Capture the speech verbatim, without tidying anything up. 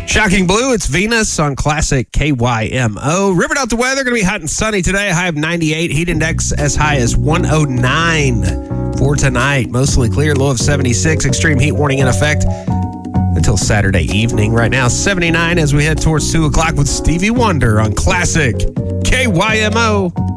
Shocking Blue, it's Venus on Classic K Y M O. Rivered out the weather, going to be hot and sunny today. High of ninety-eight, heat index as high as one oh nine for tonight. Mostly clear, low of seventy-six. Extreme heat warning in effect until Saturday evening. Right now, seventy-nine as we head towards two o'clock with Stevie Wonder on Classic K Y M O.